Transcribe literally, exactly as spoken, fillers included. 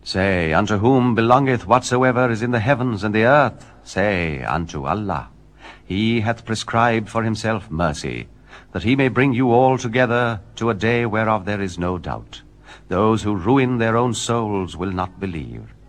Say, unto whom belongeth whatsoever is in the heavens and the earth? Say, unto Allah. He hath prescribed for himself mercy, that he may bring you all together to a day whereof there is no doubt. Those who ruin their own souls will not believe.